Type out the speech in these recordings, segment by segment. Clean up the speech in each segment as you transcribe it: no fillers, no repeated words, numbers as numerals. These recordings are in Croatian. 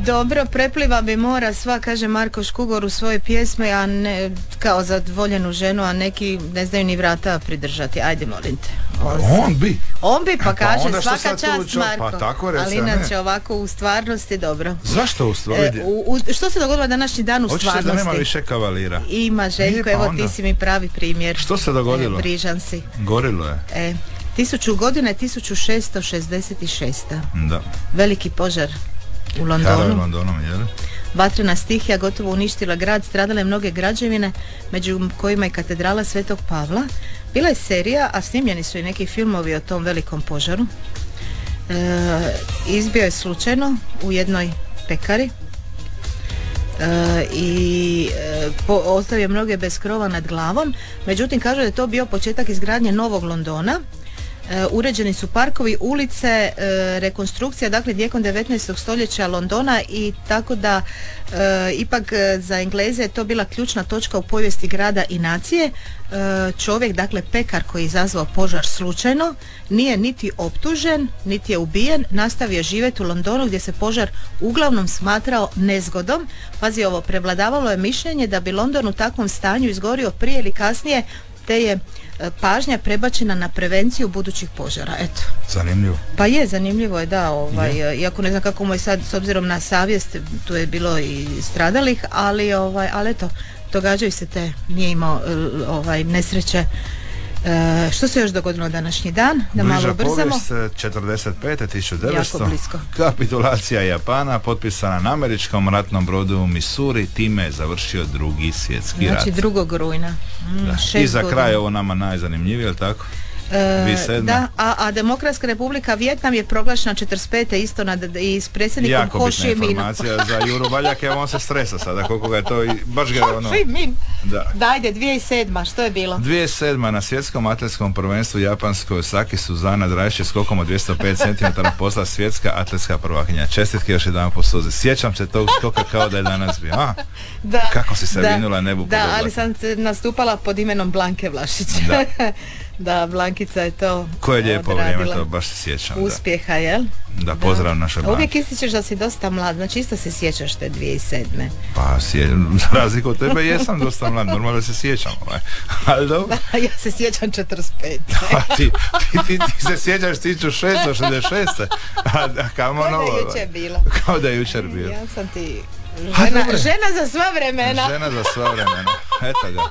Dobro, prepliva bi mora sva, kaže Marko Škugor u svojoj pjesmi, a ne kao zadovoljenu ženu, a neki ne znaju ni vrata pridržati. Ajde, molim te. On bi, pa kaže, svaka čast Marko. Pa tako ali inače ovako u stvarnosti dobro. Zašto u stvarnosti? Što se dogodilo današnji dan u stvarnosti? Hoćeš da nema više kavalira? Ima, Željko, evo onda. Ti si mi pravi primjer. Što se dogodilo? Brižan si. Gorilo je. 1666. Da. Veliki požar u Londonu. Londonom, jel? Vatrena stihija gotovo uništila grad, stradale mnoge građevine, među kojima i katedrala Svetog Pavla. Bila je serija, a snimljeni su i neki filmovi o tom velikom požaru. Izbio je slučajno u jednoj pekari i ostavio mnoge bez krova nad glavom. Međutim, kažu da je to bio početak izgradnje novog Londona. Uređeni su parkovi, ulice, rekonstrukcija, dakle tijekom 19. stoljeća Londona, i tako da ipak za Engleze je to bila ključna točka u povijesti grada i nacije. Čovjek, dakle pekar koji je izazvao požar slučajno, nije niti optužen, niti je ubijen, nastavio živjeti u Londonu gdje se požar uglavnom smatrao nezgodom. Pazi ovo, prevladavalo je mišljenje da bi London u takvom stanju izgorio prije ili kasnije, te je pažnja prebačena na prevenciju budućih požara. Eto. Zanimljivo. Pa je, zanimljivo je, da, iako ne znam kako mu je sad, s obzirom na savjest, tu je bilo i stradalih, ali eto, događaju se te, nije imao nesreće. Što se još dogodilo današnji dan? Da malo ubrzamo. Povijest 45. 1900. Jako blisko. Kapitulacija Japana potpisana na američkom ratnom brodu u Missouri, time je završio Drugi svjetski rat. Znači 2. rujna. I za kraj ovo nama najzanimljivije, je li tako? Da, a Demokratska republika Vijetnam je proglašena 45. isto i s predsjednikom Ho Chi Minh. Jako bitna informacija za Juru Valjaka, on se stresa sada koliko ga je to, baš ga je ono... Da, ajde, 2007. što je bilo? 2007. na svjetskom atletskom prvenstvu japanskoj Saki Suzana Drajše skokom od 205 cm postala svjetska atletska prvakinja. Čestitke još jedan po suzi. Sjećam se tog skoka kao da je danas bio. Kako si se vinula nebu podobla. Da, ali sam nastupala pod imenom Blanke Vlašić. Da, Blankica je to koje je lijepo vrijeme, to baš se sjećam. Uspjeha, jel? Da, pozdrav naše Blanke. Uvijek ističeš da si dosta mlad, znači isto se sjećaš te 2007. Pa, za razliku od tebe jesam dosta mlad, normalno da se sjećam. Ali dobro. Da, ja se sjećam 45. ti se sjećaš 1666. Kao da je jučer bilo. Kao da je jučer bilo. Ja sam ti žena za sva vremena. Žena za sva vremena, eto ga.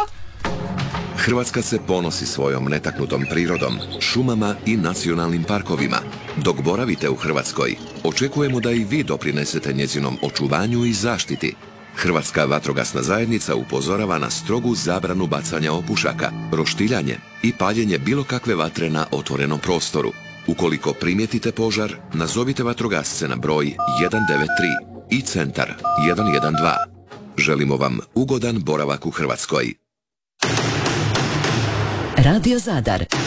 Hrvatska se ponosi svojom netaknutom prirodom, šumama i nacionalnim parkovima. Dok boravite u Hrvatskoj, očekujemo da i vi doprinesete njezinom očuvanju i zaštiti. Hrvatska vatrogasna zajednica upozorava na strogu zabranu bacanja opušaka, roštiljanje i paljenje bilo kakve vatre na otvorenom prostoru. Ukoliko primijetite požar, nazovite vatrogasce na broj 193 i centar 112. Želimo vam ugodan boravak u Hrvatskoj. Radio Zadar